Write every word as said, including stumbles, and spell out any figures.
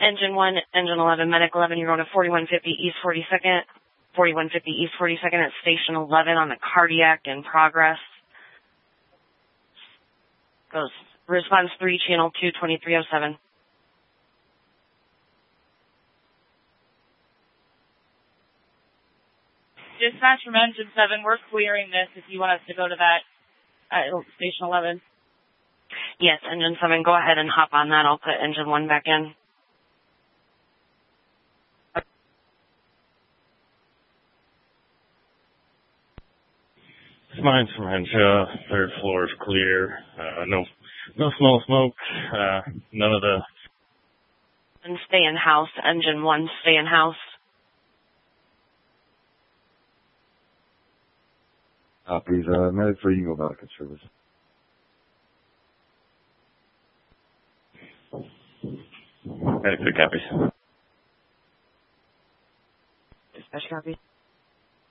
Engine one, Engine eleven, Medic eleven, you're going to forty-one fifty East forty-second, forty-one fifty East forty-second at Station eleven on the cardiac in progress. Goes, response three, channel two, twenty-three oh seven. Dispatch from Engine seven, we're clearing this if you want us to go to that at Station eleven. Yes, Engine seven, go ahead and hop on that. I'll put Engine one back in. Mine's from Henshaw. Third floor is clear. Uh, no, no smell of smoke. Uh, none of the. And stay in house. Engine one, stay in house. Copies. Uh, Medic three, you can go back in service. Medic three copies. Dispatch copy.